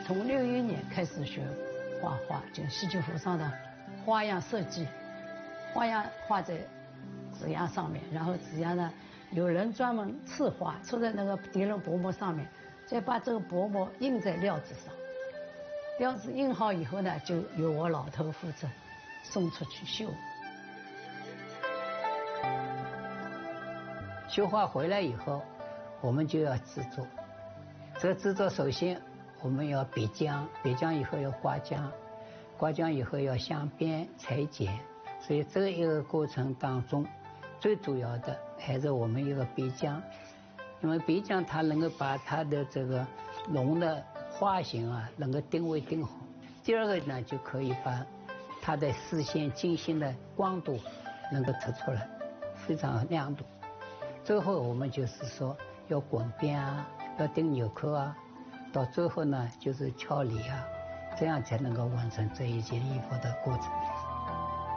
从61年开始学画画，就西剧服上的花样设计，花样画在纸样上面，然后纸样呢有人专门刺花，刺在那个涤纶薄膜上面，再把这个薄膜印在料子上。料子印好以后呢，就由我老头负责送出去绣。 绣花回来以后，我们就要制作。这个制作首先我们要别浆，别浆以后要刮浆，刮浆以后要镶边裁剪。所以这一个过程当中，最主要的还是我们一个别浆，因为别浆它能够把它的这个龙的画型啊能够定位定好。第二个呢，就可以把它的视线精心的光度能够突出来，非常亮度。最后我们就是说要滚边啊，要钉纽扣啊，到最后呢就是敲里啊，这样才能够完成这一件衣服的过程。